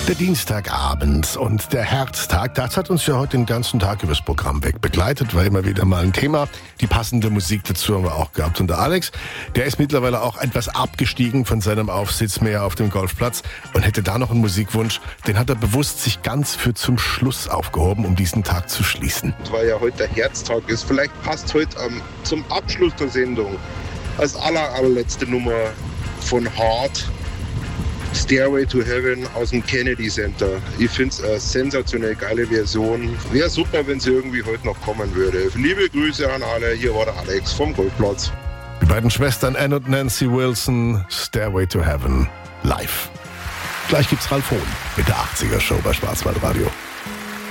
Der Dienstagabend und der Herztag, das hat uns ja heute den ganzen Tag übers Programm weg begleitet, war immer wieder mal ein Thema. Die passende Musik dazu haben wir auch gehabt. Und der Alex, der ist mittlerweile auch etwas abgestiegen von seinem Aufsitz mehr auf dem Golfplatz und hätte da noch einen Musikwunsch. Den hat er bewusst sich ganz für zum Schluss aufgehoben, um diesen Tag zu schließen. Weil ja heute der Herztag ist, vielleicht passt heute zum Abschluss der Sendung als allerletzte Nummer von Heart, Stairway to Heaven aus dem Kennedy Center. Ich finde es eine sensationell geile Version. Wäre super, wenn sie irgendwie heute noch kommen würde. Liebe Grüße an alle, hier war der Alex vom Golfplatz. Die beiden Schwestern Ann und Nancy Wilson, Stairway to Heaven, live. Gleich gibt's Ralf Hohn mit der 80er Show bei Schwarzwaldradio.